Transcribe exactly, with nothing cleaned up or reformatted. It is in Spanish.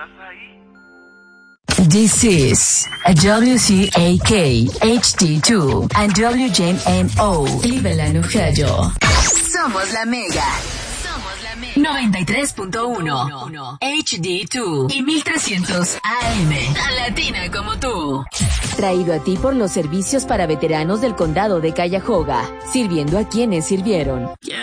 This is a W C A K H D two and W J M O Cleveland, Ohio. Somos la Mega. Somos la Mega. noventa y tres punto uno H D dos y mil trescientos A M. Tan latina como tú. Traído a ti por los servicios para veteranos del condado de Cuyahoga, sirviendo a quienes sirvieron. Yeah.